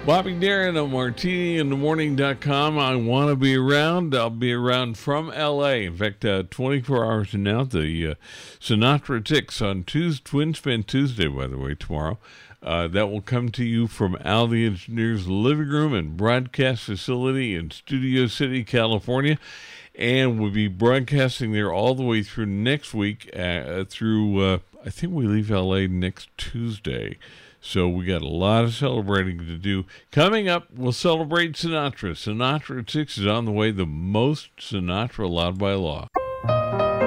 Bobby Darin on MartiniInTheMorning.com. I want to be around. I'll be around from L.A. In fact, 24 hours from now, the Sinatra Ticks on Twin Spin Tuesday, by the way, tomorrow. That will come to you from Al the Engineer's living room and broadcast facility in Studio City, California. And we'll be broadcasting there all the way through next week I think we leave L.A. next Tuesday. So we got a lot of celebrating to do. Coming up, we'll celebrate Sinatra. Sinatra at 6 is on the way, the most Sinatra allowed by law.